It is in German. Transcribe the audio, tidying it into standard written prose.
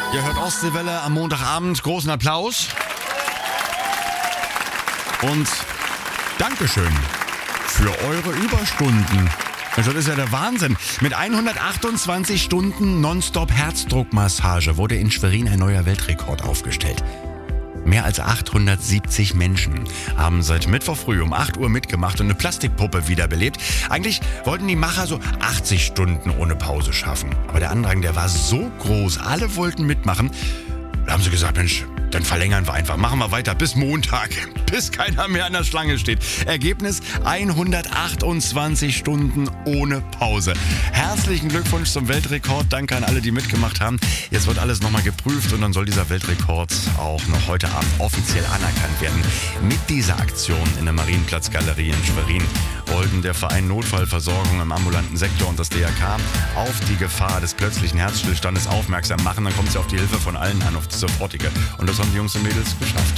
Ihr hört Ostseewelle am Montagabend. Großen Applaus. Und Dankeschön für eure Überstunden. Das ist ja der Wahnsinn. Mit 128 Stunden Nonstop Herzdruckmassage wurde in Schwerin ein neuer Weltrekord aufgestellt. Mehr als 870 Menschen haben seit Mittwoch früh um 8 Uhr mitgemacht und eine Plastikpuppe wiederbelebt. Eigentlich wollten die Macher so 80 Stunden ohne Pause schaffen. Aber der Andrang, der war so groß, alle wollten mitmachen. Da haben sie gesagt, Mensch, dann verlängern wir einfach. Machen wir weiter bis Montag, bis keiner mehr an der Schlange steht. Ergebnis 128 Stunden ohne Pause. Herzlichen Glückwunsch zum Weltrekord. Danke an alle, die mitgemacht haben. Jetzt wird alles nochmal geprüft und dann soll dieser Weltrekord auch noch heute Abend offiziell anerkannt werden. Mit dieser Aktion in der Marienplatzgalerie in Schwerin wollten der Verein Notfallversorgung im ambulanten Sektor und das DRK auf die Gefahr des plötzlichen Herzstillstandes aufmerksam machen. Dann kommt es ja auf die Hilfe von allen an, auf die sofortige. Und das haben die Jungs und Mädels geschafft.